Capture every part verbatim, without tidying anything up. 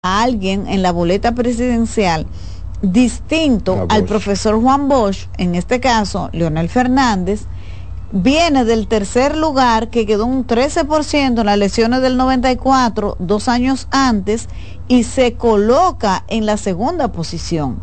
a alguien en la boleta presidencial distinto al profesor Juan Bosch, en este caso Leonel Fernández, viene del tercer lugar, que quedó un trece por ciento en las elecciones del noventa y cuatro, dos años antes, y se coloca en la segunda posición.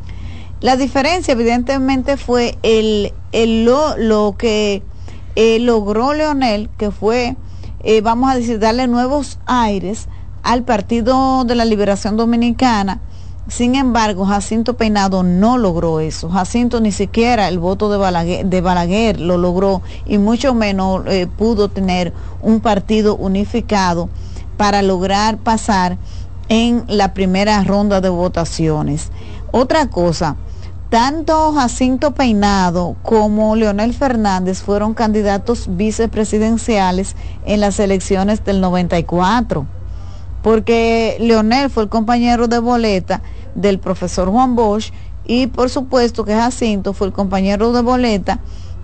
La diferencia evidentemente fue el, el lo, lo que eh, logró Leonel, que fue, eh, vamos a decir, darle nuevos aires al Partido de la Liberación Dominicana. Sin embargo, Jacinto Peinado no logró eso. Jacinto ni siquiera el voto de Balaguer, de Balaguer lo logró, y mucho menos eh, pudo tener un partido unificado para lograr pasar en la primera ronda de votaciones. Otra cosa, tanto Jacinto Peinado como Leonel Fernández fueron candidatos vicepresidenciales en las elecciones del noventa y cuatro. Porque Leonel fue el compañero de boleta del profesor Juan Bosch, y por supuesto que Jacinto fue el compañero de boleta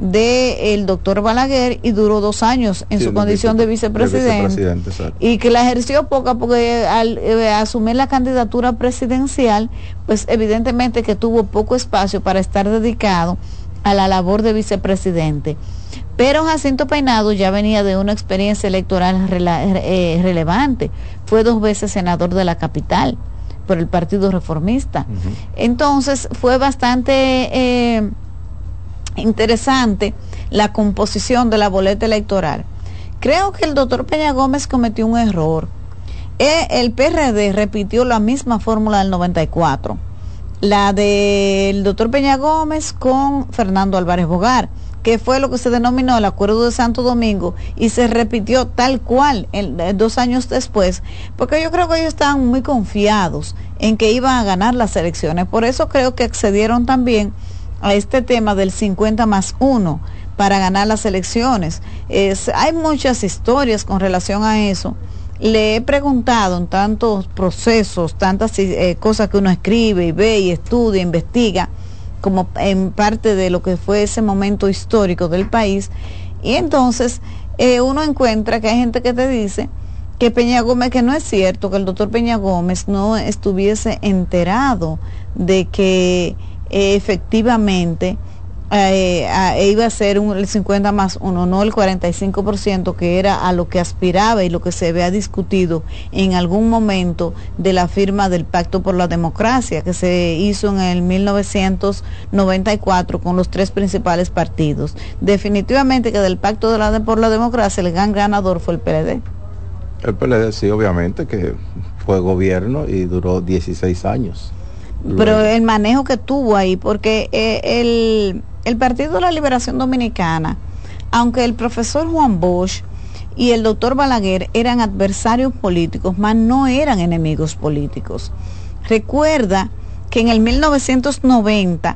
del doctor Balaguer, y duró dos años en sí, su condición vice, de vicepresidente, de vicepresidente y que la ejerció poca, porque al eh, asumir la candidatura presidencial, pues evidentemente que tuvo poco espacio para estar dedicado a la labor de vicepresidente. Pero Jacinto Peinado ya venía de una experiencia electoral rela, eh, relevante. Fue dos veces senador de la capital por el Partido Reformista. Uh-huh. Entonces fue bastante eh, interesante la composición de la boleta electoral. Creo que el doctor Peña Gómez cometió un error. Eh, el P R D repitió la misma fórmula del noventa y cuatro, la del doctor Peña Gómez con Fernando Álvarez Bogar, que fue lo que se denominó el Acuerdo de Santo Domingo, y se repitió tal cual en, en, dos años después, porque yo creo que ellos estaban muy confiados en que iban a ganar las elecciones. Por eso creo que accedieron también a este tema del cincuenta más uno para ganar las elecciones. Es, hay muchas historias con relación a eso. Le he preguntado en tantos procesos, tantas eh, cosas que uno escribe y ve y estudia, investiga, como en parte de lo que fue ese momento histórico del país, y entonces eh, uno encuentra que hay gente que te dice que Peña Gómez, que no es cierto, que el doctor Peña Gómez no estuviese enterado de que eh, efectivamente eh, eh, iba a ser un, el cincuenta más uno, no el cuarenta y cinco por ciento, que era a lo que aspiraba y lo que se había discutido en algún momento de la firma del Pacto por la Democracia, que se hizo en el mil novecientos noventa y cuatro con los tres principales partidos. Definitivamente que del Pacto de la, de, por la Democracia el gran ganador fue el P L D. El P L D sí, obviamente, que fue gobierno y duró dieciséis años. Pero Luego. el manejo que tuvo ahí, porque eh, el, el Partido de la Liberación Dominicana, aunque el profesor Juan Bosch y el doctor Balaguer eran adversarios políticos, más no eran enemigos políticos. Recuerda que en el mil novecientos noventa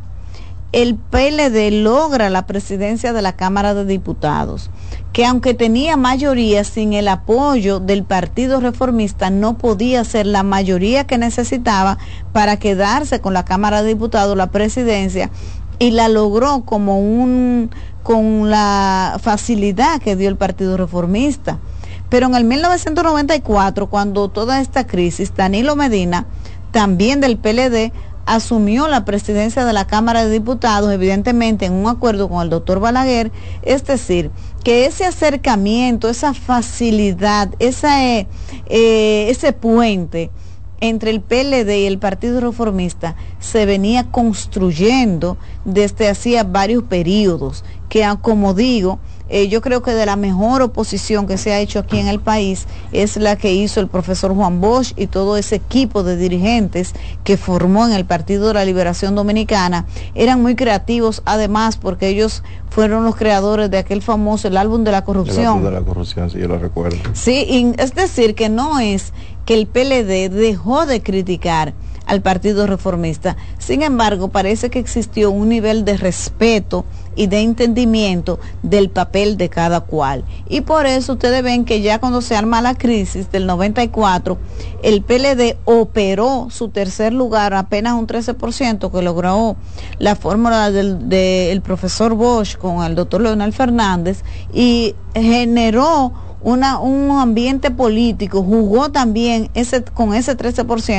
el P L D logra la presidencia de la Cámara de Diputados, que aunque tenía mayoría, sin el apoyo del Partido Reformista no podía ser la mayoría que necesitaba para quedarse con la Cámara de Diputados, la presidencia, y la logró como un con la facilidad que dio el Partido Reformista. Pero en el mil novecientos noventa y cuatro, cuando toda esta crisis, Danilo Medina, también del P L D, asumió la presidencia de la Cámara de Diputados, evidentemente en un acuerdo con el doctor Balaguer. Es decir, que ese acercamiento, esa facilidad, esa, eh, eh, ese puente entre el P L D y el Partido Reformista se venía construyendo desde hacía varios periodos, que como digo, eh, yo creo que de la mejor oposición que se ha hecho aquí en el país es la que hizo el profesor Juan Bosch y todo ese equipo de dirigentes que formó en el Partido de la Liberación Dominicana. Eran muy creativos, además, porque ellos fueron los creadores de aquel famoso, el álbum de la corrupción. El álbum de la corrupción, sí, yo lo recuerdo. Sí, y es decir, que no es que el P L D dejó de criticar al Partido Reformista. Sin embargo, parece que existió un nivel de respeto y de entendimiento del papel de cada cual. Y por eso ustedes ven que ya cuando se arma la crisis del noventa y cuatro, el P L D operó su tercer lugar, apenas un trece por ciento, que logró la fórmula del de el profesor Bosch con el doctor Leonel Fernández, y generó una, un ambiente político, jugó también ese con ese trece por ciento